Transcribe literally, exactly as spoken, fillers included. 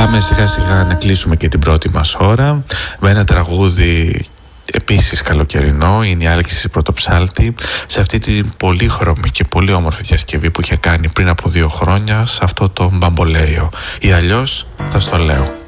Πάμε σιγά σιγά να κλείσουμε και την πρώτη μας ώρα με ένα τραγούδι επίσης καλοκαιρινό. Είναι η Άλκηση Πρωτοψάλτη σε αυτή την πολύχρωμη και πολύ όμορφη διασκευή που είχε κάνει πριν από δύο χρόνια σε αυτό το μπαμπολέιο, ή αλλιώς θα στο λέω.